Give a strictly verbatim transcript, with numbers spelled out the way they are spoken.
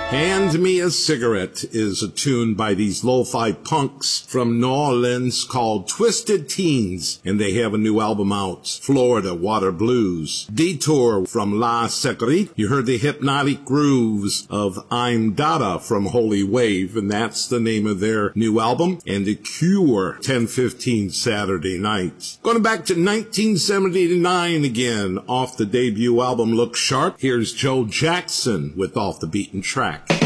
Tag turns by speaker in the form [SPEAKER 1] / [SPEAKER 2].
[SPEAKER 1] Hand Me a Cigarette is a tune by these lo-fi punks from New Orleans called Twisted Teens, and they have a new album out, Florida Water Blues. Detour from La Secrete. You heard the hypnotic grooves of I'm Dada from Holy Wave, and that's the name of their new album. And The Cure, ten fifteen Saturday night. Going back to nineteen seventy-nine again, off the debut album Look Sharp, here's Joe Jackson with Off the Beaten Track.